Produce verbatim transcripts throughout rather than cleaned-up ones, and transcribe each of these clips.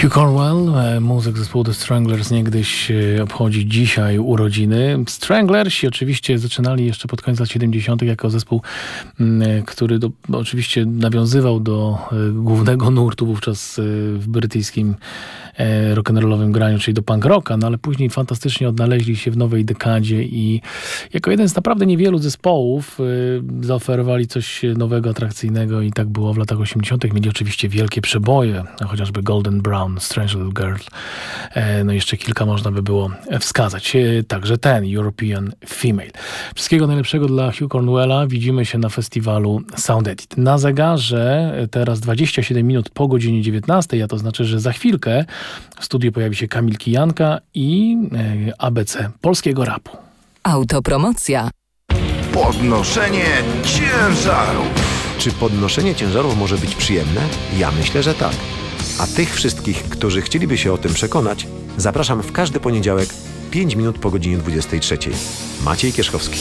Hugh Cornwell, muzyk zespołu The Stranglers, niegdyś obchodzi dzisiaj urodziny. Stranglers oczywiście zaczynali jeszcze pod koniec lat siedemdziesiątych jako zespół, który do, oczywiście nawiązywał do głównego nurtu wówczas w brytyjskim rock'n'rollowym graniu, czyli do punk rocka, no ale później fantastycznie odnaleźli się w nowej dekadzie i jako jeden z naprawdę niewielu zespołów zaoferowali coś nowego, atrakcyjnego i tak było w latach osiemdziesiątych. Mieli oczywiście wielkie przeboje, chociażby Golden Brown, Strange Little Girl, no jeszcze kilka można by było wskazać. Także ten, European Female. Wszystkiego najlepszego dla Hugh Cornwella. Widzimy się na festiwalu Sound Edit. Na zegarze teraz dwadzieścia siedem minut po godzinie dziewiętnastej, a to znaczy, że za chwilkę w studiu pojawi się Kamil Kijanka i A B C polskiego rapu. Autopromocja. Podnoszenie ciężarów. Czy podnoszenie ciężarów może być przyjemne? Ja myślę, że tak. A tych wszystkich, którzy chcieliby się o tym przekonać, zapraszam w każdy poniedziałek pięć minut po godzinie dwudziestej trzeciej. Maciej Kierzchowski.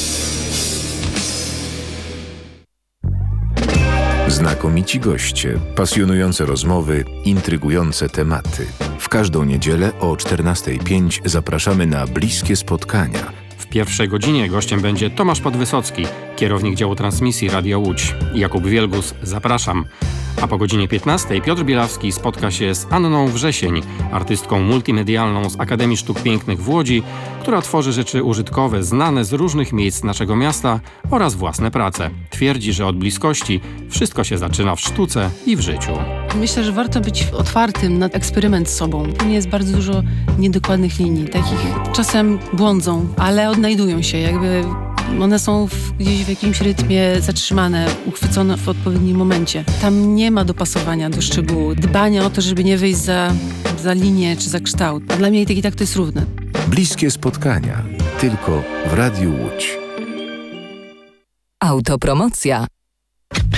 Znakomici goście, pasjonujące rozmowy, intrygujące tematy. W każdą niedzielę o czternastej pięć zapraszamy na bliskie spotkania. W pierwszej godzinie gościem będzie Tomasz Podwysocki, kierownik działu transmisji Radia Łódź. Jakub Wielgus, zapraszam. A po godzinie piętnastej Piotr Bielawski spotka się z Anną Wrzesień, artystką multimedialną z Akademii Sztuk Pięknych w Łodzi, która tworzy rzeczy użytkowe znane z różnych miejsc naszego miasta oraz własne prace. Twierdzi, że od bliskości wszystko się zaczyna w sztuce i w życiu. Myślę, że warto być otwartym na eksperyment z sobą. Jest bardzo dużo niedokładnych linii, takich czasem błądzą, ale odnajdują się, jakby one są w, gdzieś w jakimś rytmie zatrzymane, uchwycone w odpowiednim momencie. Tam nie ma dopasowania do szczegółu, dbania o to, żeby nie wyjść za, za linię czy za kształt. A dla mnie i tak to jest równe. Bliskie spotkania. Tylko w Radiu Łódź. Autopromocja.